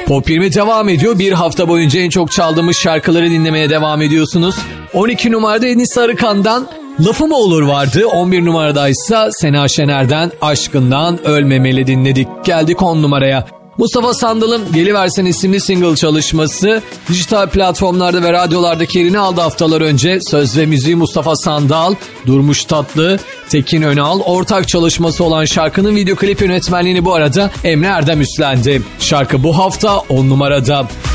Pop 20 devam ediyor. Bir hafta boyunca en çok çaldığımız şarkıları dinlemeye devam ediyorsunuz. 12 numarada Enis Arıkan'dan Lafı mı olur vardı. 11 numaradaysa Sena Şener'den Aşkından Ölmemeli dinledik. Geldik 10 numaraya. Mustafa Sandal'ın Geliversen isimli single çalışması dijital platformlarda ve radyolardaki yerini aldı haftalar önce. Söz ve müziği Mustafa Sandal, Durmuş Tatlı, Tekin Önal ortak çalışması olan şarkının video klip yönetmenliğini bu arada Emre Erdem üstlendi. Şarkı bu hafta 10 numarada.